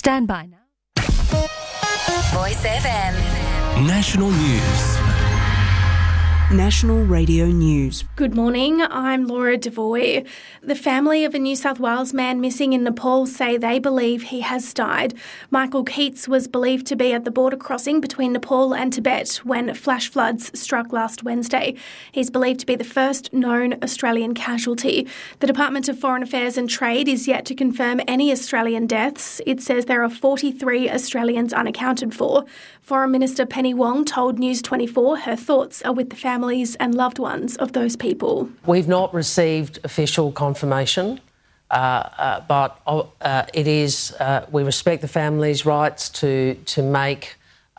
Stand by now. Voice FM. National News. National Radio News. Good morning, I'm Laura Devoy. The family of a New South Wales man missing in Nepal say they believe he has died. Michael Keats was believed to be at the border crossing between Nepal and Tibet when flash floods struck last Wednesday. He's believed to be the first known Australian casualty. The Department of Foreign Affairs and Trade is yet to confirm any Australian deaths. It says there are 43 Australians unaccounted for. Foreign Minister Penny Wong told News 24 her thoughts are with the families and loved ones of those people. We've not received official confirmation, but it is. We respect the family's rights to make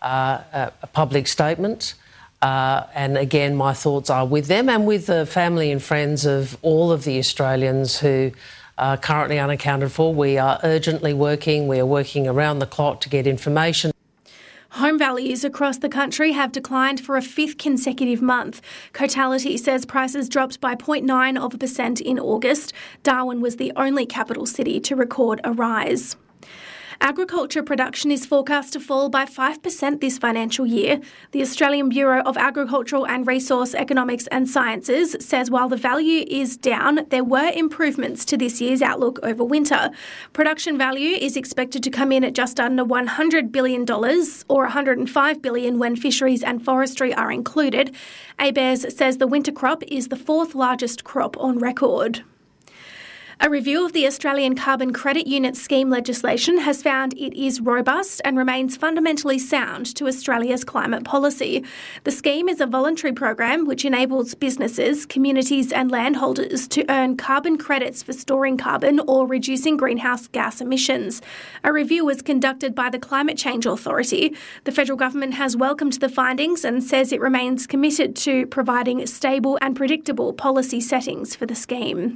a public statement. And again, my thoughts are with them and with the family and friends of all of the Australians who are currently unaccounted for. We are urgently working. We are working around the clock to get information. Home values across the country have declined for a fifth consecutive month. Cotality says prices dropped by 0.9% in August. Darwin was the only capital city to record a rise. Agriculture production is forecast to fall by 5% this financial year. The Australian Bureau of Agricultural and Resource Economics and Sciences says while the value is down, there were improvements to this year's outlook over winter. Production value is expected to come in at just under $100 billion or $105 billion when fisheries and forestry are included. ABARES says the winter crop is the fourth largest crop on record. A review of the Australian Carbon Credit Unit scheme legislation has found it is robust and remains fundamentally sound to Australia's climate policy. The scheme is a voluntary program which enables businesses, communities and landholders to earn carbon credits for storing carbon or reducing greenhouse gas emissions. A review was conducted by the Climate Change Authority. The federal government has welcomed the findings and says it remains committed to providing stable and predictable policy settings for the scheme.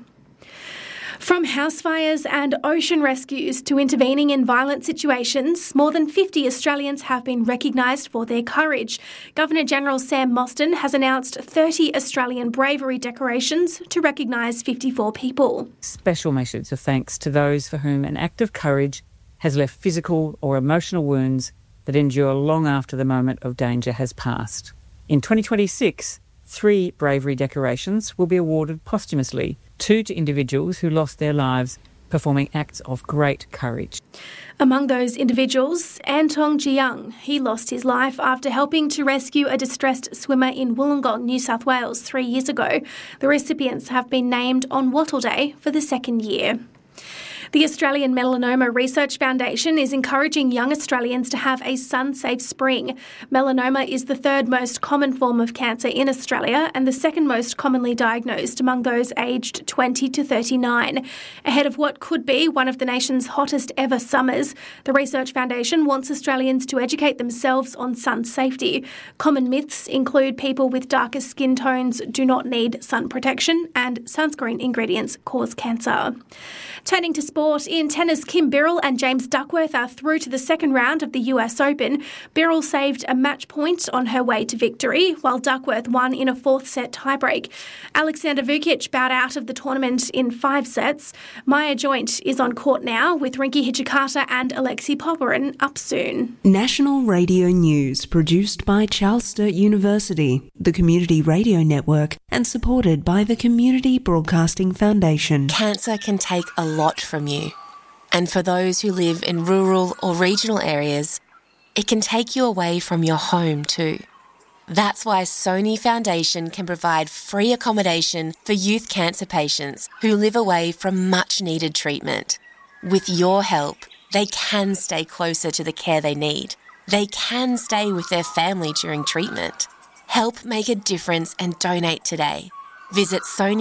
From house fires and ocean rescues to intervening in violent situations, more than 50 Australians have been recognised for their courage. Governor-General Sam Mostyn has announced 30 Australian bravery decorations to recognise 54 people. Special message of thanks to those for whom an act of courage has left physical or emotional wounds that endure long after the moment of danger has passed. In 2026, 3 bravery decorations will be awarded posthumously, 2 to individuals who lost their lives performing acts of great courage. Among those individuals, Antong Jiang. He lost his life after helping to rescue a distressed swimmer in Wollongong, New South Wales 3 years ago. The recipients have been named on Wattle Day for the second year. The Australian Melanoma Research Foundation is encouraging young Australians to have a sun-safe spring. Melanoma is the third most common form of cancer in Australia and the second most commonly diagnosed among those aged 20 to 39. Ahead of what could be one of the nation's hottest ever summers, the Research Foundation wants Australians to educate themselves on sun safety. Common myths include people with darker skin tones do not need sun protection and sunscreen ingredients cause cancer. Turning to sport, in tennis, Kim Birrell and James Duckworth are through to the second round of the US Open. Birrell saved a match point on her way to victory, while Duckworth won in a fourth-set tiebreak. Alexander Vukic bowed out of the tournament in 5 sets. Maya Joint is on court now, with Rinky Hijikata and Alexei Popyrin up soon. National Radio News, produced by Charles Sturt University, the Community Radio Network, and supported by the Community Broadcasting Foundation. Cancer can take a lot from you. And for those who live in rural or regional areas, it can take you away from your home too. That's why Sony Foundation can provide free accommodation for youth cancer patients who live away from much-needed treatment. With your help, they can stay closer to the care they need. They can stay with their family during treatment. Help make a difference and donate today. Visit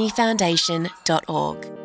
sonyfoundation.org.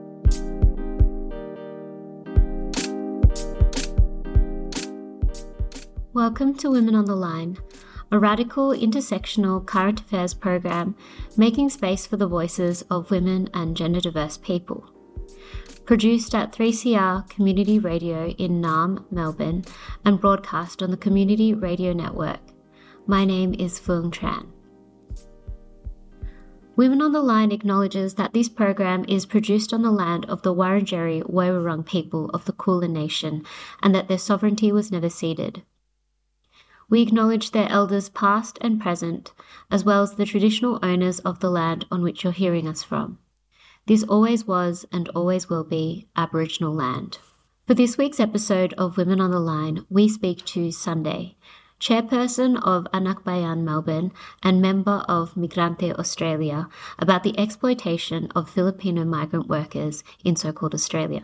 Welcome to Women on the Line, a radical intersectional current affairs program making space for the voices of women and gender diverse people. Produced at 3CR Community Radio in Naarm, Melbourne, and broadcast on the Community Radio Network. My name is Phuong Tran. Women on the Line acknowledges that this program is produced on the land of the Wurundjeri Woiwurrung people of the Kulin Nation and that their sovereignty was never ceded. We acknowledge their elders past and present, as well as the traditional owners of the land on which you're hearing us from. This always was and always will be Aboriginal land. For this week's episode of Women on the Line, we speak to Sunday, chairperson of Anak Bayan Melbourne and member of Migrante Australia, about the exploitation of Filipino migrant workers in so-called Australia.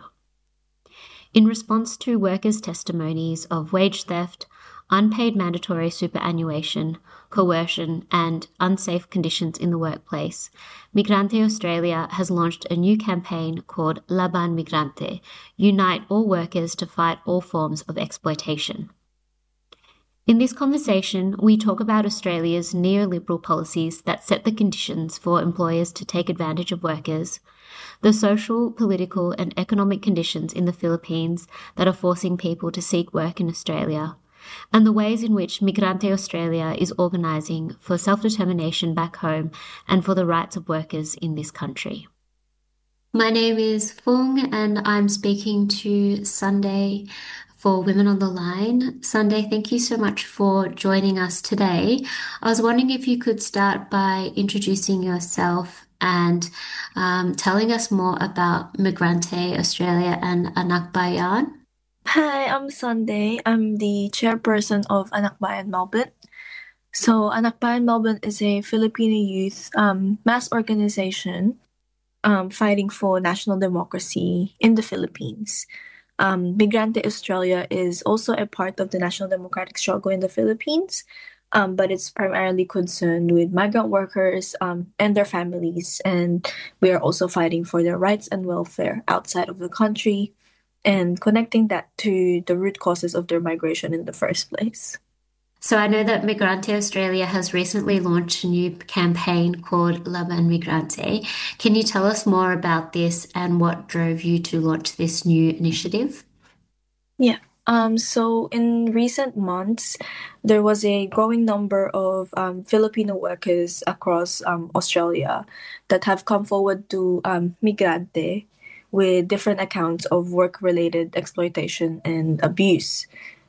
In response to workers' testimonies of wage theft, unpaid mandatory superannuation, coercion, and unsafe conditions in the workplace, Migrante Australia has launched a new campaign called Laban Migrante, Unite All Workers to Fight All Forms of Exploitation. In this conversation, we talk about Australia's neoliberal policies that set the conditions for employers to take advantage of workers, the social, political, and economic conditions in the Philippines that are forcing people to seek work in Australia, and the ways in which Migrante Australia is organising for self-determination back home and for the rights of workers in this country. My name is Fung and I'm speaking to Sunday for Women on the Line. Sunday, thank you so much for joining us today. I was wondering if you could start by introducing yourself and telling us more about Migrante Australia and Anak Bayan. Hi, I'm Sunday. I'm the chairperson of Anak Bayan Melbourne. So Anak Bayan Melbourne is a Filipino youth mass organization fighting for national democracy in the Philippines. Migrante Australia is also a part of the national democratic struggle in the Philippines, but it's primarily concerned with migrant workers and their families. And we are also fighting for their rights and welfare outside of the country, and connecting that to the root causes of their migration in the first place. So I know that Migrante Australia has recently launched a new campaign called Laban Migrante. Can you tell us more about this and what drove you to launch this new initiative? Yeah. So in recent months, there was a growing number of Filipino workers across Australia that have come forward to Migrante with different accounts of work-related exploitation and abuse.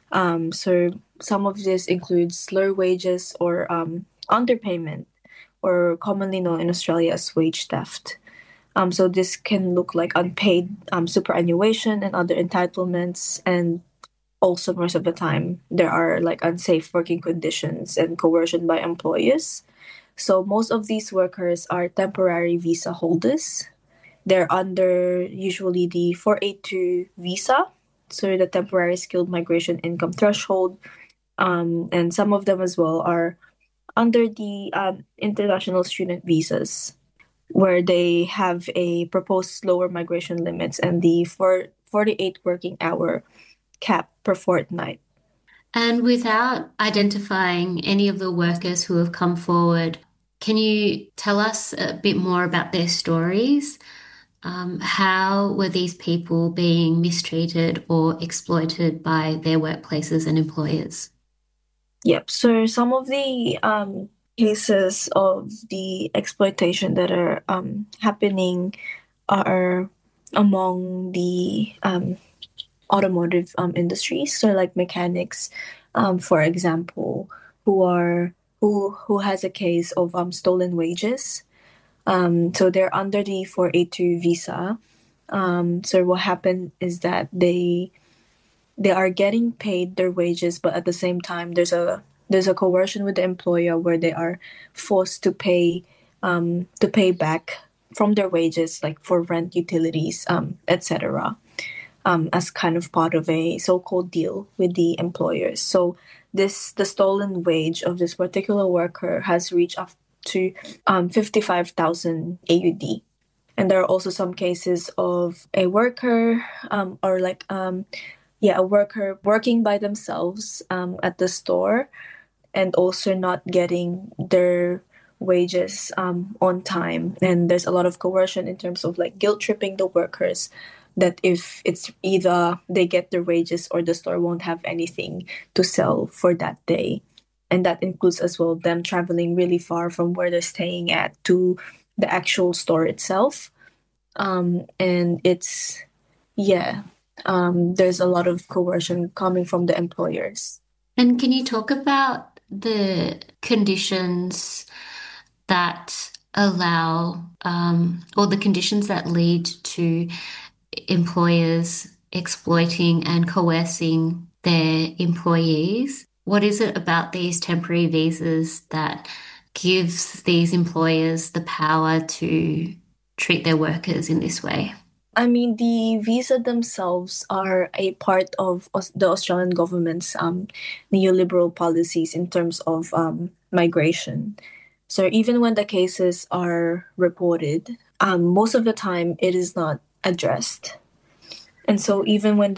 So some of this includes low wages or underpayment, or commonly known in Australia as wage theft. So this can look like unpaid superannuation and other entitlements, and also most of the time there are like unsafe working conditions and coercion by employers. So most of these workers are temporary visa holders. They're under usually the 482 visa, so the temporary skilled migration income threshold. And some of them as well are under the international student visas, where they have a proposed lower migration limits and the 48 working hour cap per fortnight. And without identifying any of the workers who have come forward, can you tell us a bit more about their stories? How were these people being mistreated or exploited by their workplaces and employers? Yep. So some of the cases of the exploitation that are happening are among the automotive industries. So like mechanics, for example, who has a case of stolen wages. So they're under the 482 visa. So what happened is that they are getting paid their wages, but at the same time there's a coercion with the employer where they are forced to pay back from their wages, like for rent, utilities, etc. As kind of part of a so-called deal with the employers. So the stolen wage of this particular worker has reached up to 55,000 AUD. And there are also some cases of a worker a worker working by themselves at the store and also not getting their wages on time. And there's a lot of coercion in terms of like guilt tripping the workers, that if it's either they get their wages or the store won't have anything to sell for that day. And that includes as well them traveling really far from where they're staying at to the actual store itself. And there's a lot of coercion coming from the employers. And can you talk about the conditions that allow, or the conditions that lead to employers exploiting and coercing their employees? What is it about these temporary visas that gives these employers the power to treat their workers in this way? I mean, the visa themselves are a part of the Australian government's neoliberal policies in terms of migration. So even when the cases are reported, most of the time it is not addressed. And so even when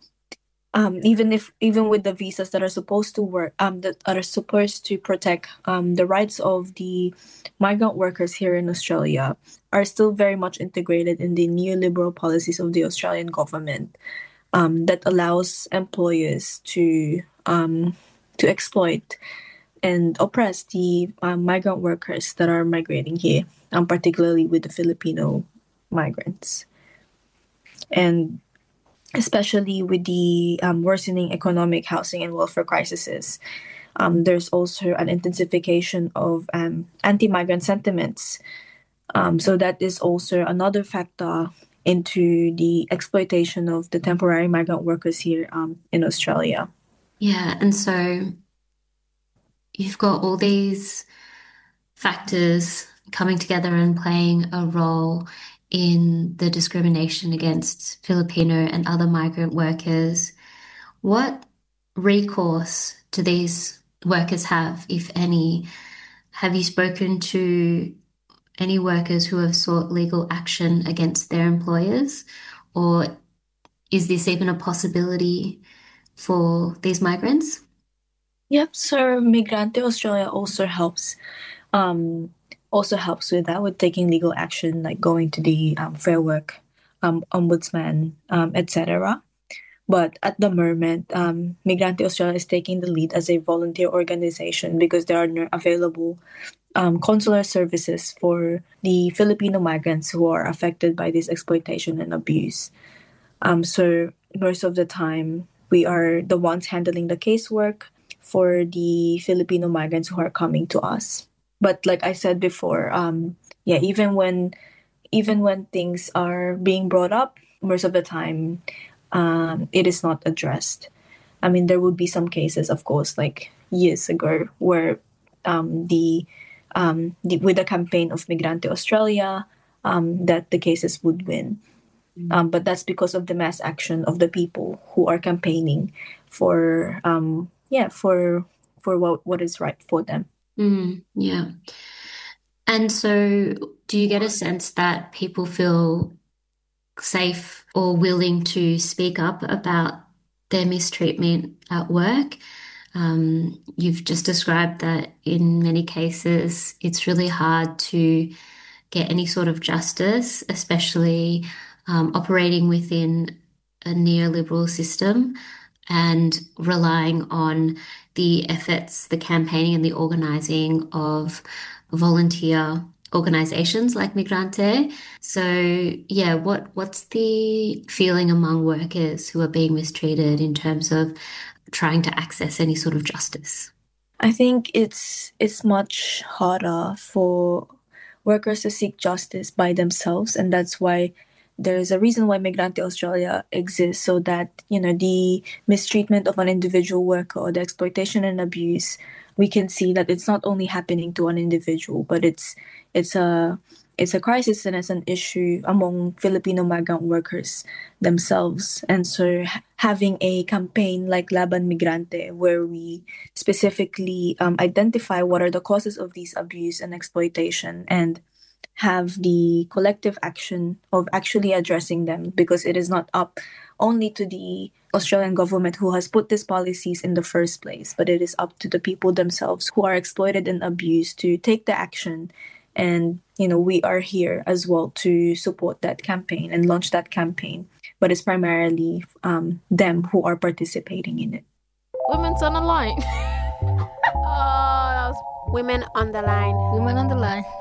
even with the visas that are supposed to work, that are supposed to protect the rights of the migrant workers here in Australia, are still very much integrated in the neoliberal policies of the Australian government, that allows employers to exploit and oppress the migrant workers that are migrating here, particularly with the Filipino migrants. And especially with the worsening economic, housing, and welfare crises, there's also an intensification of anti-migrant sentiments. So that is also another factor into the exploitation of the temporary migrant workers here in Australia. Yeah, and so you've got all these factors coming together and playing a role in the discrimination against Filipino and other migrant workers. What recourse do these workers have, if any? Have you spoken to any workers who have sought legal action against their employers? Or is this even a possibility for these migrants? Yep, so Migrante Australia also helps with that, with taking legal action, like going to the Fair Work Ombudsman, etc. But at the moment, Migrante Australia is taking the lead as a volunteer organization because there are no available consular services for the Filipino migrants who are affected by this exploitation and abuse. So most of the time, we are the ones handling the casework for the Filipino migrants who are coming to us. But like I said before, even when things are being brought up, most of the time, it is not addressed. I mean, there would be some cases, of course, like years ago, where with the campaign of Migrante Australia, that the cases would win. But that's because of the mass action of the people who are campaigning for what is right for them. Yeah. And so do you get a sense that people feel safe or willing to speak up about their mistreatment at work? You've just described that in many cases it's really hard to get any sort of justice, especially operating within a neoliberal system and relying on the efforts, the campaigning and the organising of volunteer organisations like Migrante. So, yeah, what's the feeling among workers who are being mistreated in terms of trying to access any sort of justice? I think it's much harder for workers to seek justice by themselves, and that's why there's a reason why Migrante Australia exists, so that, the mistreatment of an individual worker or the exploitation and abuse, we can see that it's not only happening to an individual, but it's a crisis and it's an issue among Filipino migrant workers themselves. And so having a campaign like Laban Migrante, where we specifically identify what are the causes of these abuse and exploitation, and have the collective action of actually addressing them, because it is not up only to the Australian government who has put these policies in the first place, but it is up to the people themselves who are exploited and abused to take the action. And, we are here as well to support that campaign and launch that campaign. But it's primarily them who are participating in it. Women's on the line. Oh, that was Women on the Line. Women on the Line.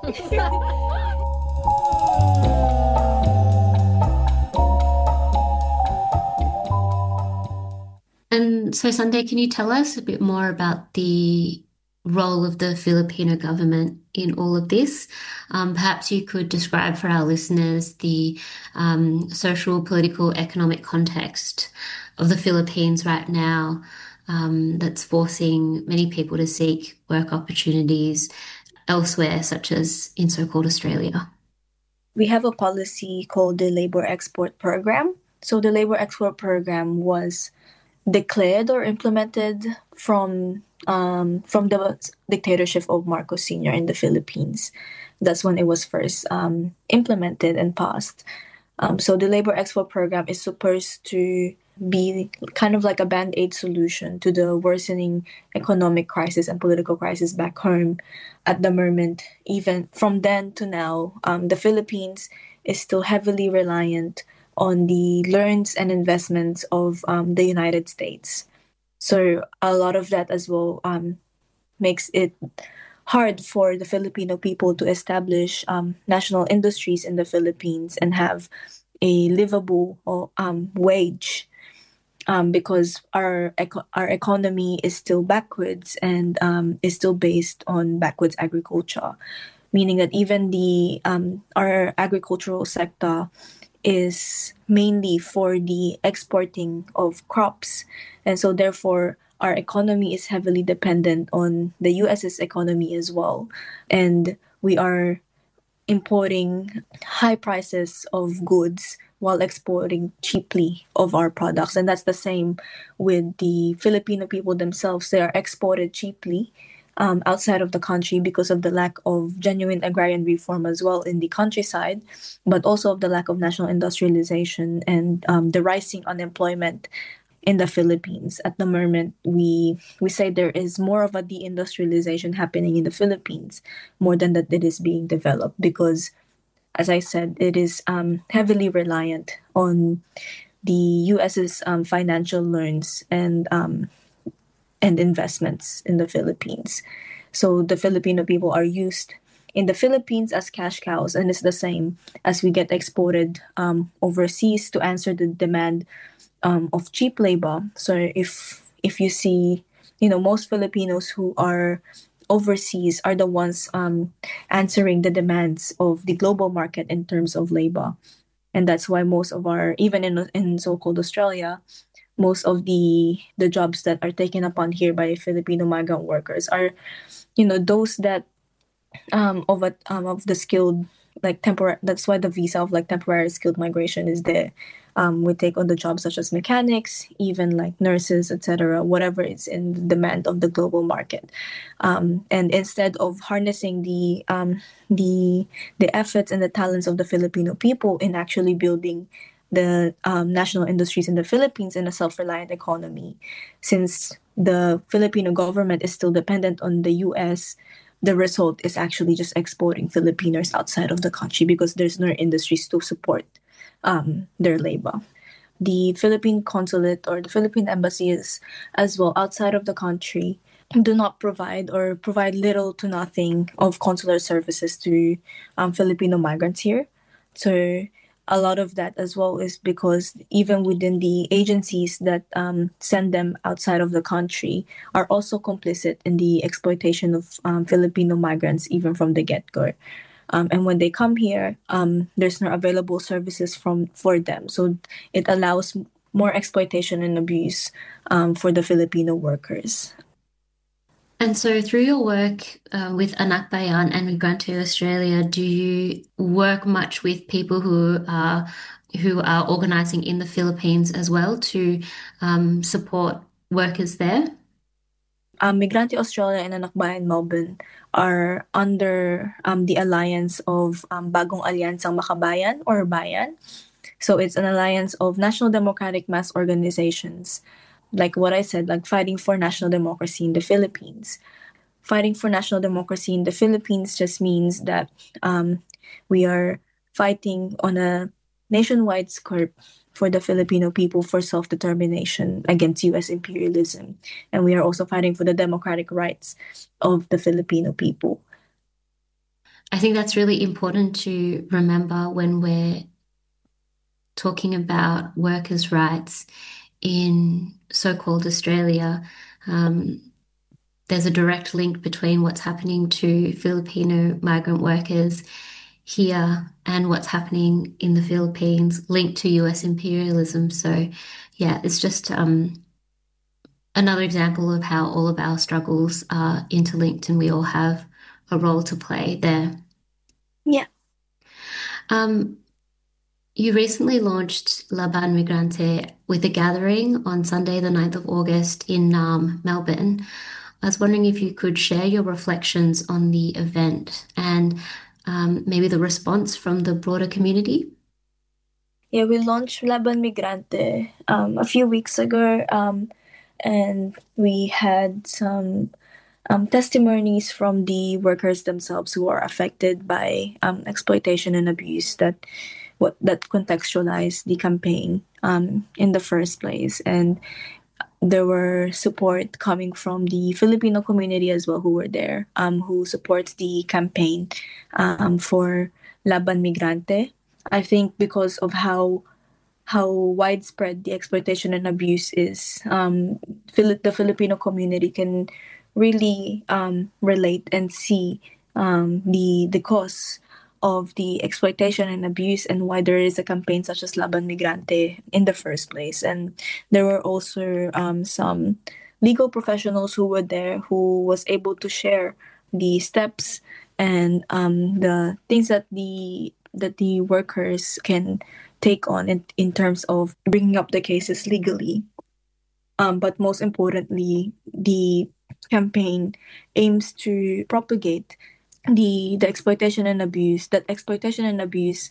And so, Sunday, can you tell us a bit more about the role of the Filipino government in all of this? Perhaps you could describe for our listeners the social, political, economic context of the Philippines right now that's forcing many people to seek work opportunities elsewhere, such as in so-called Australia. We have a policy called the Labor Export Program. So the Labor Export Program was declared or implemented from the dictatorship of Marcos Sr. in the Philippines. That's when it was first implemented and passed. So the Labor Export Program is supposed to be kind of like a band-aid solution to the worsening economic crisis and political crisis back home. At the moment, even from then to now, the Philippines is still heavily reliant on the loans and investments of the United States. So a lot of that as well makes it hard for the Filipino people to establish national industries in the Philippines and have a livable wage because our economy is still backwards and is still based on backwards agriculture, meaning that even our agricultural sector is mainly for the exporting of crops. And so therefore, our economy is heavily dependent on the US's economy as well. And we are importing high prices of goods while exporting cheaply of our products. And that's the same with the Filipino people themselves. They are exported cheaply outside of the country because of the lack of genuine agrarian reform as well in the countryside, but also of the lack of national industrialization and the rising unemployment in the Philippines. At the moment, we say there is more of a deindustrialization happening in the Philippines more than that it is being developed because, as I said, it is heavily reliant on the US's financial loans and investments in the Philippines. So the Filipino people are used in the Philippines as cash cows, and it's the same as we get exported overseas to answer the demand of cheap labor. So if you see, most Filipinos who are overseas are the ones answering the demands of the global market in terms of labor. And that's why most of even in so-called Australia, most of the jobs that are taken upon here by Filipino migrant workers are, those that of the skilled, like temporary. That's why the visa of like temporary skilled migration is there. We take on the jobs such as mechanics, even like nurses, etc., whatever is in the demand of the global market. And instead of harnessing the efforts and the talents of the Filipino people in actually building the national industries in the Philippines in a self-reliant economy, since the Filipino government is still dependent on the U.S., the result is actually just exporting Filipinos outside of the country because there's no industries to support their labor. The Philippine consulate or the Philippine embassies as well outside of the country do not provide or provide little to nothing of consular services to Filipino migrants here. So a lot of that as well is because even within the agencies that send them outside of the country are also complicit in the exploitation of Filipino migrants even from the get-go. And when they come here, there's no available services for them. So it allows more exploitation and abuse for the Filipino workers. And so through your work with Anak Bayan and Migrante Australia, do you work much with people who are organising in the Philippines as well to support workers there? Migrante Australia and Anak Bayan Melbourne are under the alliance of Bagong Alyansang Makabayan or Bayan. So it's an alliance of national democratic mass organizations, like what I said, like fighting for national democracy in the Philippines. Fighting for national democracy in the Philippines just means that we are fighting on a nationwide scope for the Filipino people for self-determination against U.S. imperialism. And we are also fighting for the democratic rights of the Filipino people. I think that's really important to remember when we're talking about workers' rights in so-called Australia. There's a direct link between what's happening to Filipino migrant workers here and what's happening in the Philippines linked to US imperialism. So, yeah, it's just another example of how all of our struggles are interlinked and we all have a role to play there. Yeah. You recently launched Laban Migrante with a gathering on Sunday, the 9th of August in Naarm, Melbourne. I was wondering if you could share your reflections on the event and maybe the response from the broader community. Yeah, we launched Laban Migrante a few weeks ago, and we had some testimonies from the workers themselves who are affected by exploitation and abuse that contextualized the campaign in the first place. And there were support coming from the Filipino community as well who were there, who supports the campaign for Laban Migrante. I think because of how widespread the exploitation and abuse is, the Filipino community can really relate and see the cause of the exploitation and abuse and why there is a campaign such as Laban Migrante in the first place. And there were also some legal professionals who were there who was able to share the steps and the things that the workers can take on in terms of bringing up the cases legally. But most importantly, the campaign aims to propagate the exploitation and abuse. That exploitation and abuse,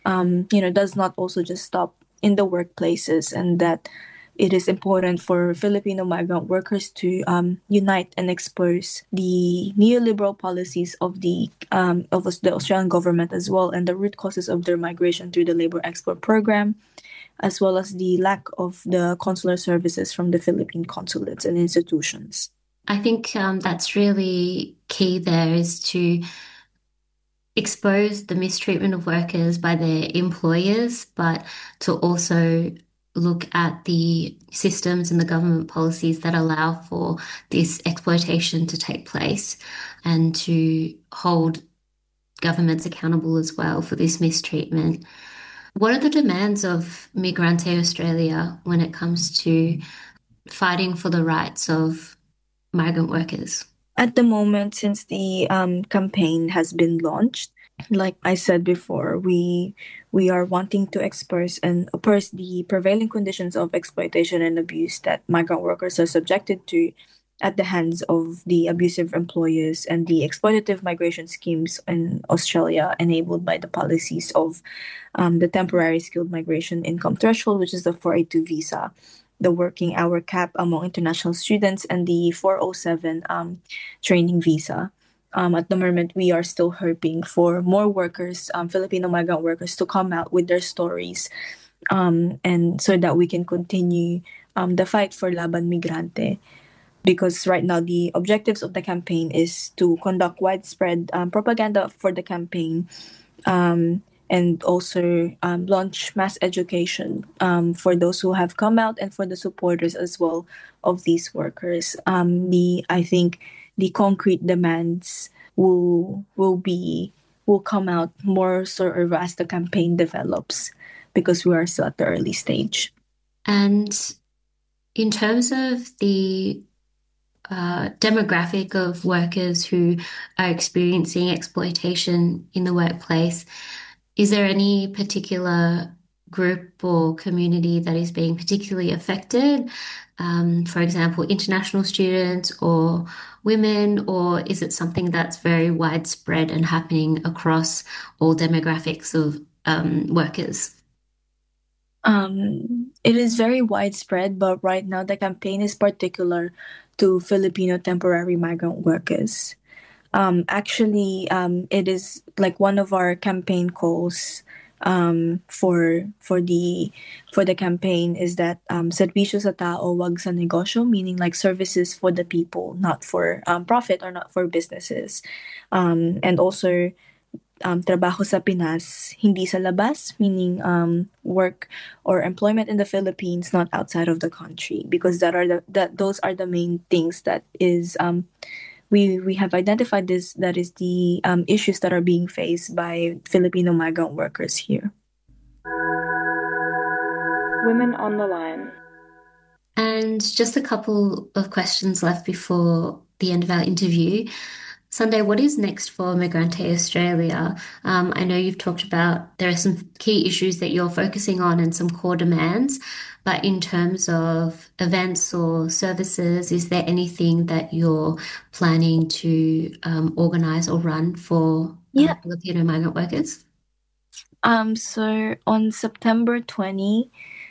does not also just stop in the workplaces, and that it is important for Filipino migrant workers to unite and expose the neoliberal policies of the Australian government as well, and the root causes of their migration through the labor export program, as well as the lack of the consular services from the Philippine consulates and institutions. I think that's really key there, is to expose the mistreatment of workers by their employers, but to also look at the systems and the government policies that allow for this exploitation to take place, and to hold governments accountable as well for this mistreatment. What are the demands of Migrante Australia when it comes to fighting for the rights of migrant workers? At the moment, since the campaign has been launched, like I said before, we are wanting to expose and oppose the prevailing conditions of exploitation and abuse that migrant workers are subjected to at the hands of the abusive employers and the exploitative migration schemes in Australia enabled by the policies of the temporary skilled migration income threshold, which is the 482 visa, the working hour cap among international students, and the 407 training visa. At the moment, we are still hoping for more workers, Filipino migrant workers, to come out with their stories, and so that we can continue the fight for Laban Migrante. Because right now, the objectives of the campaign is to conduct widespread propaganda for the campaign, and also launch mass education for those who have come out and for the supporters as well of these workers. I think the concrete demands will come out more sort of as the campaign develops, because we are still at the early stage. And in terms of the demographic of workers who are experiencing exploitation in the workplace, is there any particular group or community that is being particularly affected? For example, international students or women, or is it something that's very widespread and happening across all demographics of workers? It is very widespread, but right now the campaign is particular to Filipino temporary migrant workers. Actually, it is like one of our campaign calls for the campaign is that servisyo sa tao, wag sa negosyo, meaning like services for the people, not for profit or not for businesses. And also trabaho sa Pinas, hindi sa labas, meaning work or employment in the Philippines, not outside of the country, because those are the main things that is we have identified that is the issues that are being faced by Filipino migrant workers here. Women on the line. And just a couple of questions left before the end of our interview. Sunday, what is next for Migrante Australia? I know you've talked about there are some key issues that you're focusing on and some core demands, but in terms of events or services, is there anything that you're planning to organise or run for Filipino migrant workers? So on September 20,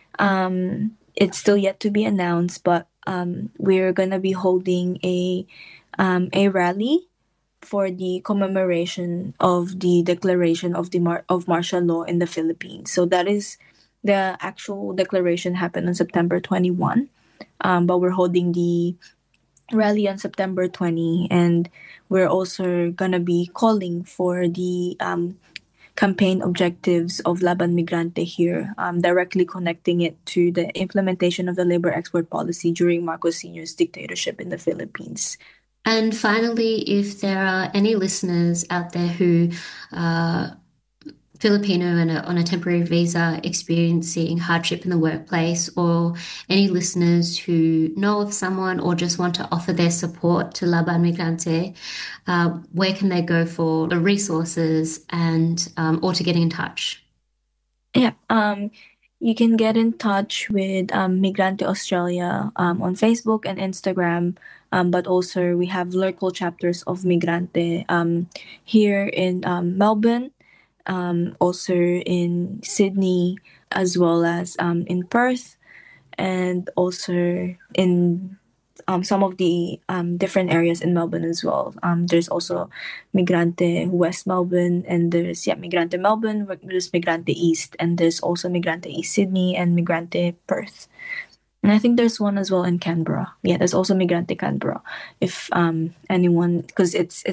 it's still yet to be announced, but we're gonna be holding a rally for the commemoration of the declaration of of martial law in the Philippines. So that is the actual declaration happened on September 21, but we're holding the rally on September 20, and we're also gonna be calling for the campaign objectives of Laban Migrante here, directly connecting it to the implementation of the labor export policy during Marcos Sr.'s dictatorship in the Philippines. And finally, if there are any listeners out there who are Filipino and on a temporary visa experiencing hardship in the workplace, or any listeners who know of someone or just want to offer their support to Laban Migrante, where can they go for the resources and or to get in touch? Yeah, you can get in touch with Migrante Australia on Facebook and Instagram, but also we have local chapters of Migrante here in Melbourne, also in Sydney, as well as in Perth, and also in some of the different areas in Melbourne as well. There's also Migrante West Melbourne, and there's Migrante Melbourne, there's Migrante East, and there's also Migrante East Sydney and Migrante Perth. And I think there's one as well in Canberra. Yeah, there's also Migrante Canberra. If anyone, because it's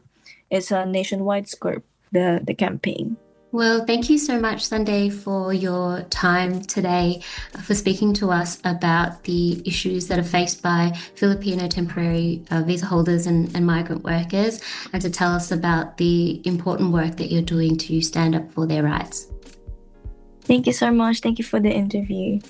a nationwide scope, the campaign. Well, thank you so much, Sunday, for your time today, for speaking to us about the issues that are faced by Filipino temporary visa holders and migrant workers, and to tell us about the important work that you're doing to stand up for their rights. Thank you so much. Thank you for the interview.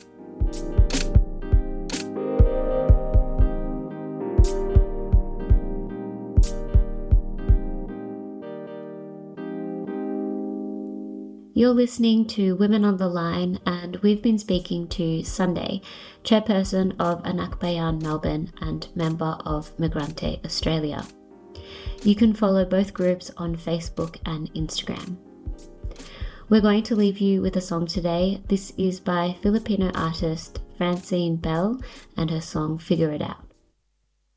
You're listening to Women on the Line, and we've been speaking to Sunday, chairperson of Anak Bayan Melbourne and member of Migrante Australia. You can follow both groups on Facebook and Instagram. We're going to leave you with a song today. This is by Filipino artist Francine Bell and her song Figure It Out.